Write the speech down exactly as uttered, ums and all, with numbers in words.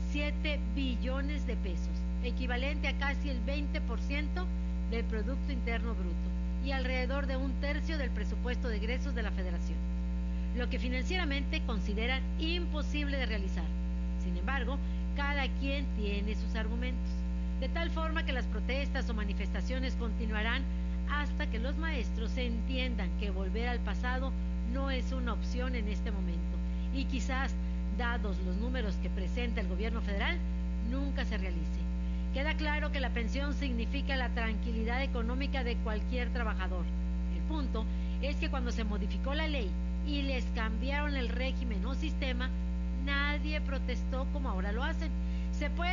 siete billones de pesos, equivalente a casi el veinte por ciento del Producto Interno Bruto y alrededor de un tercio del presupuesto de egresos de la Federación, lo que financieramente consideran imposible de realizar. Sin embargo, cada quien tiene sus argumentos, de tal forma que las protestas o manifestaciones continuarán hasta que los maestros entiendan que volver al pasado no es una opción en este momento y quizás, dados los números que presenta el gobierno federal, nunca se realice. Queda claro que la pensión significa la tranquilidad económica de cualquier trabajador. El punto es que cuando se modificó la ley y les cambiaron el régimen o sistema, nadie protestó como ahora lo hacen. Se puede